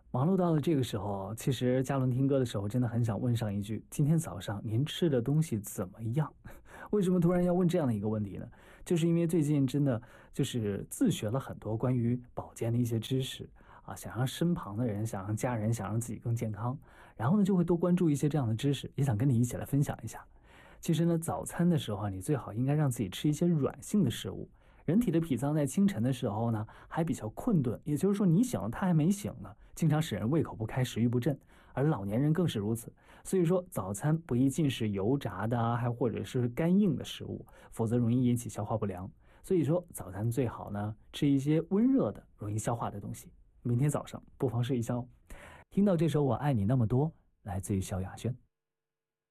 忙碌到了这个时候，其实嘉伦听歌的时候，真的很想问上一句：今天早上您吃的东西怎么样？为什么突然要问这样的一个问题呢？就是因为最近真的就是自学了很多关于保健的一些知识啊，想让身旁的人、想让家人、想让自己更健康，然后呢就会多关注一些这样的知识，也想跟你一起来分享一下。其实呢，早餐的时候啊，你最好应该让自己吃一些软性的食物。人体的脾脏在清晨的时候呢，还比较困顿，也就是说你醒了，它还没醒呢，经常使人胃口不开、食欲不振，而老年人更是如此。所以说，早餐不宜进食油炸的啊，还或者是干硬的食物，否则容易引起消化不良。所以说，早餐最好呢吃一些温热的、容易消化的东西。明天早上不妨试一下哦。听到这首《我爱你那么多》，来自于萧亚轩。